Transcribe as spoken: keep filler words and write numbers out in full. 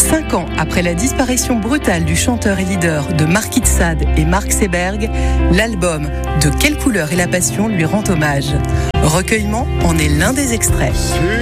Cinq ans après la disparition brutale du chanteur et leader de Marquis de Sade et Mark Seberg, l'album « De quelle couleur est la passion » lui rend hommage. Recueillement en est l'un des extraits.